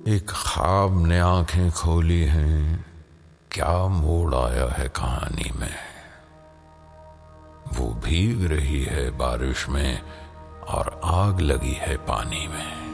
एक ख्वाब ने आंखें खोली हैं, क्या मोड़ आया है कहानी में। वो भीग रही है बारिश में और आग लगी है पानी में।